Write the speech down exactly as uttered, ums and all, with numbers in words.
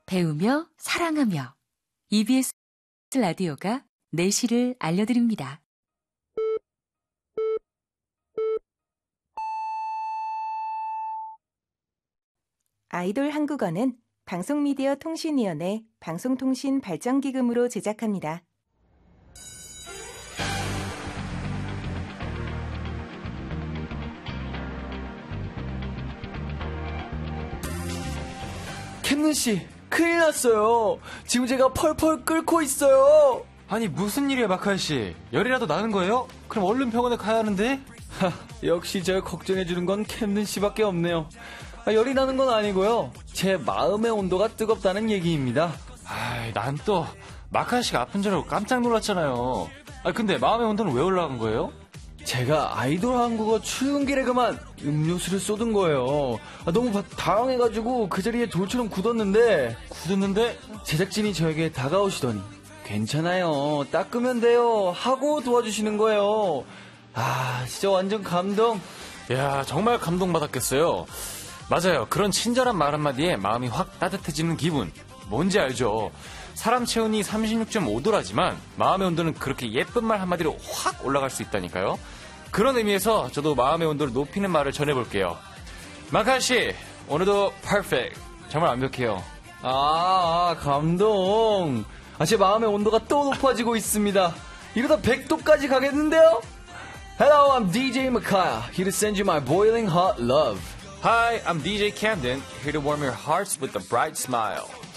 배우며 사랑하며 이비에스 라디오가 내실을 알려드립니다. 아이돌 한국어는 방송미디어통신위원회 방송통신발전기금으로 제작합니다. 캡눈씨, 큰일 났어요. 지금 제가 펄펄 끓고 있어요. 아니 무슨 일이야 마카이씨. 열이라도 나는 거예요? 그럼 얼른 병원에 가야 하는데. 하, 역시 절 걱정해주는 건 캡눈씨밖에 없네요. 아, 열이 나는 건 아니고요. 제 마음의 온도가 뜨겁다는 얘기입니다. 아이, 난 또 마카이씨가 아픈 줄 알고 깜짝 놀랐잖아요. 아 근데 마음의 온도는 왜 올라간 거예요? 제가 아이돌 한국어 출근길에 그만 음료수를 쏟은 거예요. 아, 너무 바, 당황해가지고 그 자리에 돌처럼 굳었는데 굳었는데 제작진이 저에게 다가오시더니 괜찮아요, 닦으면 돼요 하고 도와주시는 거예요. 아, 진짜 완전 감동. 야, 정말 감동받았겠어요. 맞아요. 그런 친절한 말 한마디에 마음이 확 따뜻해지는 기분 뭔지 알죠? 사람 체온이 삼십육 점 오 도라지만 마음의 온도는 그렇게 예쁜 말 한마디로 확 올라갈 수 있다니까요. 그런 의미에서 저도 마음의 온도를 높이는 말을 전해볼게요. 마카씨, 오늘도 퍼펙트. 정말 완벽해요. 아, 아 감동. 아, 제 마음의 온도가 또 높아지고 있습니다. 이러다 백 도까지 가겠는데요? Hello, I'm 디제이 Makaya, here to send you my boiling hot love. Hi, I'm 디제이 Camden, here to warm your hearts with a bright smile.